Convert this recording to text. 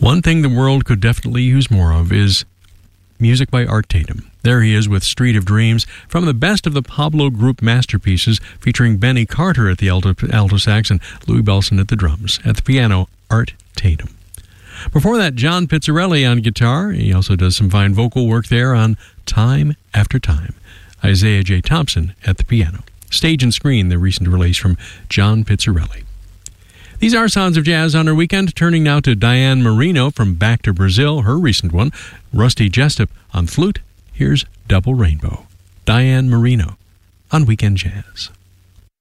One thing the world could definitely use more of is music by Art Tatum. There he is with Street of Dreams, from the best of the Pablo Group masterpieces, featuring Benny Carter at the alto sax and Louis Bellson at the drums. At the piano, Art Tatum. Before that, John Pizzarelli on guitar. He also does some fine vocal work there on Time After Time. Isaiah J. Thompson at the piano. Stage and Screen, the recent release from John Pizzarelli. These are Sounds of Jazz on our weekend, turning now to Diane Marino from Back to Brazil, her recent one. Rusty Jessup on flute. Here's Double Rainbow. Diane Marino on Weekend Jazz.